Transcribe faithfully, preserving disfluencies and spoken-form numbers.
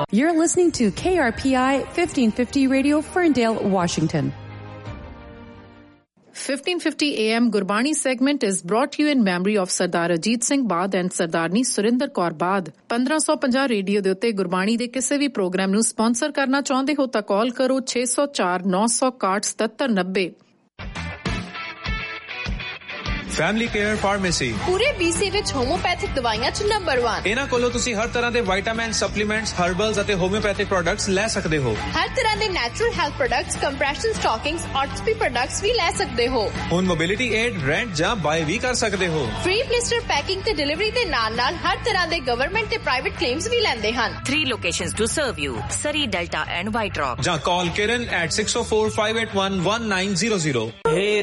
You're listening to K R P I fifteen fifty Radio, Ferndale, Washington. fifteen fifty A M Gurbani segment is brought to you in memory of Sardar Ajit Singh Bad and Sardarni Surinder Kaur Bad. fifteen fifty radio ਦੇ ਉੱਤੇ ਗੁਰਬਾਣੀ ਦੇ ਕਿਸੇ ਵੀ programme ਨੂੰ sponsor ਕਰਨਾ ਚਾਹੁੰਦੇ ਹੋ ਤਾਂ ਕਾਲ ਕਰੋ six oh four nine one one seven seven nine zero. Family care pharmacy ਪੂਰੇ B C ਵਿੱਚ ਹੋਮੋਪੈਥਿਕ ਦਵਾਈਆਂ ਚ ਨੰਬਰ one. ਇਹਨਾਂ ਕੋਲੋਂ ਤੁਸੀਂ ਹਰ ਤਰ੍ਹਾਂ ਦੇ ਵਿਟਾਮਿਨ, ਸਪਲੀਮੈਂਟਸ, ਹਰਬਲਸ ਅਤੇ ਹੋਮਿਓਪੈਥਿਕ ਪ੍ਰੋਡਕਟਸ ਲੈ ਸਕਦੇ ਹੋ. ਹਰ ਤਰ੍ਹਾਂ ਦੇ natural health products, compression ਸਟਾਕਿੰਗਸ, ਆਰਥੋਪੀ products ਵੀ ਲੈ ਸਕਦੇ ਹੋ. ਹੁਣ ਮੋਬਿਲਿਟੀ ਏਡ, ਰੈਂਟ ਜਾਂ ਬਾਏ ਵੀ ਕਰ ਸਕਦੇ ਹੋ. ਫ੍ਰੀ ਪਲਿਸਟਰ ਪੈਕਿੰਗ ਤੇ ਡਿਲੀਵਰੀ ਦੇ ਨਾਲ ਨਾਲ ਹਰ ਤਰ੍ਹਾਂ ਦੇ ਗਵਰਨਮੈਂਟ ਤੇ ਪ੍ਰਾਈਵੇਟ ਕਲੇਮਸ ਵੀ ਲੈਂਦੇ ਹਨ. Three locations to serve you: Surrey, Delta and White Rock. ਜਾਂ ਕਾਲ Kiran at six oh four five eight one one nine zero zero. Hey